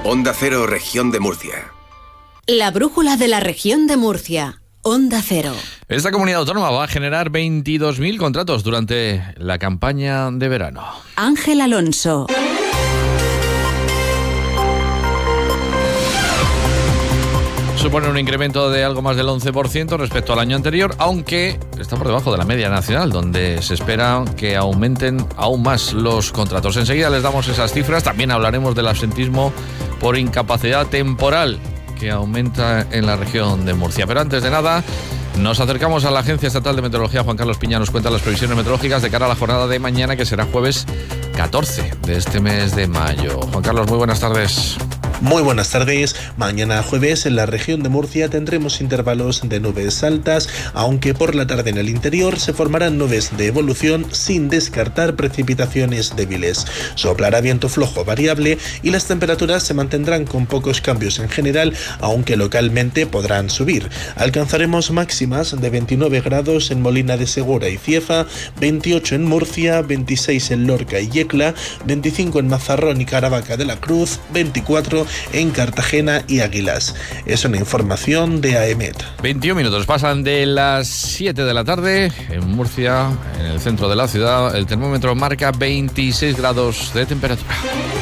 Onda Cero, Región de Murcia. La brújula de la Región de Murcia. Onda Cero. Esta comunidad autónoma va a generar 22.000 contratos durante la campaña de verano. Ángel Alonso. Supone un incremento de algo más del 11% respecto al año anterior, aunque está por debajo de la media nacional, donde se espera que aumenten aún más los contratos. Enseguida les damos esas cifras. También hablaremos del absentismo por incapacidad temporal, que aumenta en la región de Murcia. Pero antes de nada, nos acercamos a la Agencia Estatal de Meteorología. Juan Carlos Piña nos cuenta las previsiones meteorológicas de cara a la jornada de mañana, que será jueves 14 de este mes de mayo. Juan Carlos, muy buenas tardes. Muy buenas tardes. Mañana jueves en la región de Murcia tendremos intervalos de nubes altas, aunque por la tarde en el interior se formarán nubes de evolución sin descartar precipitaciones débiles. Soplará viento flojo variable y las temperaturas se mantendrán con pocos cambios en general, aunque localmente podrán subir. Alcanzaremos máximas de 29 grados en Molina de Segura y Cieza, 28 en Murcia, 26 en Lorca y Yecla, 25 en Mazarrón y Caravaca de la Cruz, 24 en Cartagena y Águilas. Es una información de AEMET. 21 minutos pasan de las 7 de la tarde. En Murcia, en el centro de la ciudad, el termómetro marca 26 grados de temperatura.